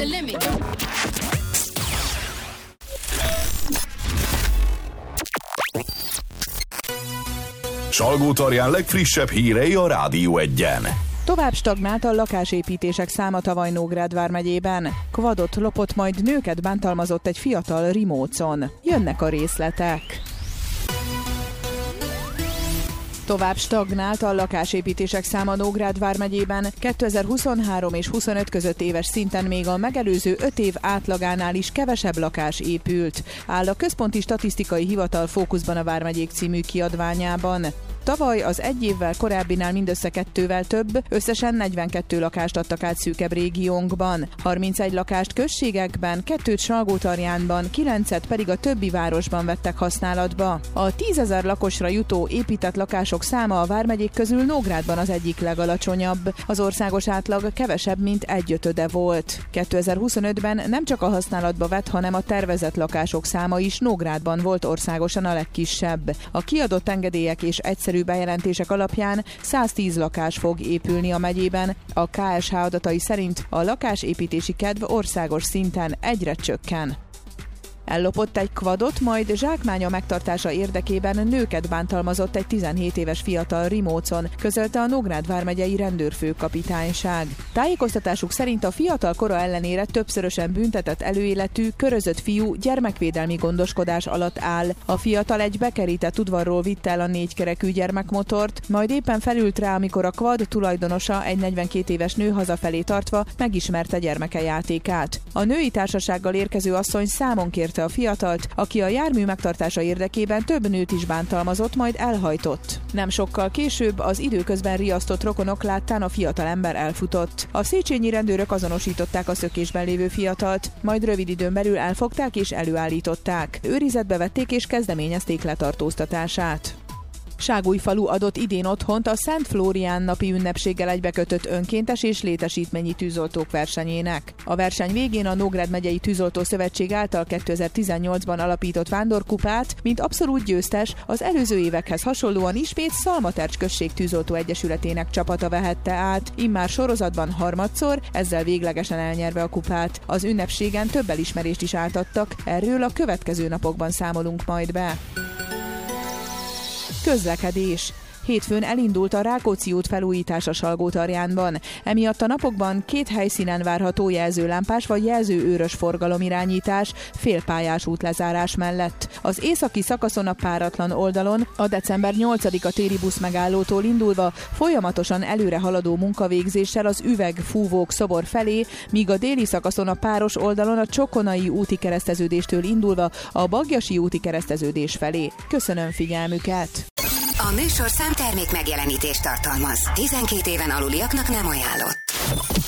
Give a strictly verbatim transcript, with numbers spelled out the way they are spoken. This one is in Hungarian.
the limit. Salgó-Tarján legfrissebb hírei a Rádió Egyen. Tovább stagnált a lakásépítések száma tavaly Nógrád vármegyében. Quadot lopott, majd nőket bántalmazott egy fiatal Rimócon. Jönnek a részletek. Tovább stagnált a lakásépítések száma Nógrád vármegyében. kétezer-huszonhárom és huszonöt között éves szinten még a megelőző öt év átlagánál is kevesebb lakás épült, áll a Központi Statisztikai Hivatal Fókuszban a vármegyék című kiadványában. Tavaly az egy évvel korábbinál mindössze kettővel több, összesen negyvenkettő lakást adtak át szűkebb régiónkban, harmincegy lakást községekben, kettőt Salgó-Tarjánban, kilencet pedig a többi városban vettek használatba. A tízezer lakosra jutó épített lakások száma a vármegyék közül Nógrádban az egyik legalacsonyabb. Az országos átlag kevesebb, mint egyötöde volt. kétezer-huszonötben nem csak a használatba vett, hanem a tervezett lakások száma is Nógrádban volt országosan a legkisebb. A kiadott engedélyek és egyszerű bejelentések alapján száztíz lakás fog épülni a megyében. A ká es há adatai szerint a lakásépítési kedv országos szinten egyre csökken. Ellopott egy quadot, majd zsákmánya megtartása érdekében nőket bántalmazott egy tizenhét éves fiatal Rimócon, közölte a Nógrád vármegyei rendőrfőkapitányság. Tájékoztatásuk szerint a fiatal kora ellenére többszörösen büntetett előéletű, körözött fiú gyermekvédelmi gondoskodás alatt áll. A fiatal egy bekerített udvarról vitte el a négykerekű gyermekmotort, majd éppen felült rá, amikor a quad tulajdonosa, egy negyvenkét éves nő hazafelé tartva megismerte gyermeke játékát. A női társasággal érkező asszony számon kérte a fiatalt, aki a jármű megtartása érdekében több nőt is bántalmazott, majd elhajtott. Nem sokkal később az időközben riasztott rokonok láttán a fiatal ember elfutott. A széchenyi rendőrök azonosították a szökésben lévő fiatalt, majd rövid időn belül elfogták és előállították. Őrizetbe vették és kezdeményezték letartóztatását. Ságújfalu adott idén otthont a Szent Flórián napi ünnepséggel egybekötött önkéntes és létesítményi tűzoltók versenyének. A verseny végén a Nógrád megyei Tűzoltó Szövetség által kétezer-tizennyolcban alapított vándorkupát, mint abszolút győztes, az előző évekhez hasonlóan ismét Szalmatercs község tűzoltó egyesületének csapata vehette át, immár sorozatban harmadszor, ezzel véglegesen elnyerve a kupát. Az ünnepségen több elismerést is átadtak, erről a következő napokban számolunk majd be. Közlekedés. Hétfőn elindult a Rákóczi út felújítása Salgó-Tarjánban. Emiatt a napokban két helyszínen várható jelzőlámpás vagy jelzőőrös forgalomirányítás félpályás útlezárás mellett. Az északi szakaszon a páratlan oldalon a december nyolcadika téri busz megállótól indulva folyamatosan előre haladó munkavégzéssel az Üvegfúvók szobor felé, míg a déli szakaszon a páros oldalon a Csokonai úti kereszteződéstől indulva a Baggyasi úti kereszteződés felé. Köszönöm figyelmüket! A műsorszám termék megjelenítést tartalmaz. tizenkét éven aluliaknak nem ajánlott.